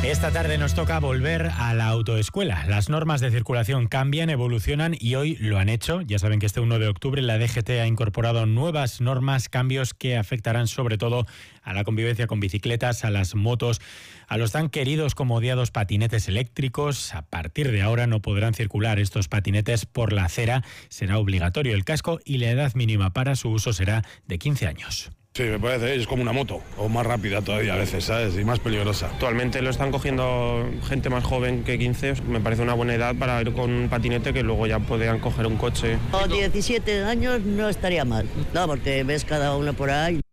Esta tarde nos toca volver a la autoescuela. Las normas de circulación cambian, evolucionan y hoy lo han hecho. Ya saben que este 1 de octubre la DGT ha incorporado nuevas normas, cambios que afectarán sobre todo a la convivencia con bicicletas, a las motos, a los tan queridos como odiados patinetes eléctricos. A partir de ahora no podrán circular estos patinetes por la acera. Será obligatorio el casco y la edad mínima para su uso será de 15 años. Sí, me parece, es como una moto, o más rápida todavía a veces, ¿sabes? Y más peligrosa. Actualmente lo están cogiendo gente más joven que 15, me parece una buena edad para ir con un patinete que luego ya puedan coger un coche. A 17 años no estaría mal, no, porque ves cada uno por ahí.